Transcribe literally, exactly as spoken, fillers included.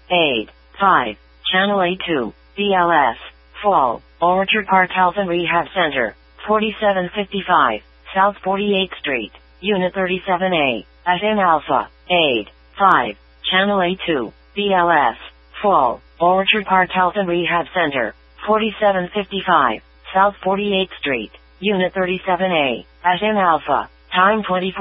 eight, five, Channel A two, B L S, Fall, Orchard Park Health and Rehab Center, forty-seven fifty-five, South forty-eighth Street, Unit thirty-seven A, at N Alpha, eight, five, Channel A two, B L S, Fall, Orchard Park Health and Rehab Center, forty-seven fifty-five, South forty-eighth Street, Unit thirty-seven A, at N Alpha, time twenty-four